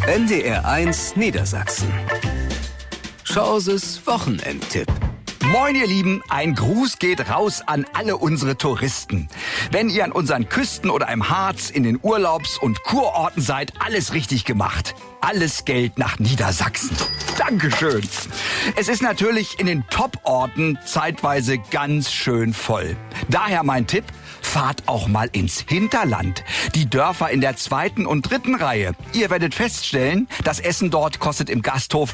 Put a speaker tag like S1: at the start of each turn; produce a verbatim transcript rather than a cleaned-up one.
S1: N D R eins Niedersachsen. Schauses Wochenendtipp.
S2: Moin ihr Lieben, ein Gruß geht raus an alle unsere Touristen. Wenn ihr an unseren Küsten oder im Harz in den Urlaubs- und Kurorten seid, alles richtig gemacht. Alles Geld nach Niedersachsen. Dankeschön. Es ist natürlich in den Top-Orten zeitweise ganz schön voll. Daher mein Tipp, fahrt auch mal ins Hinterland. Die Dörfer in der zweiten und dritten Reihe. Ihr werdet feststellen, das Essen dort kostet im Gasthof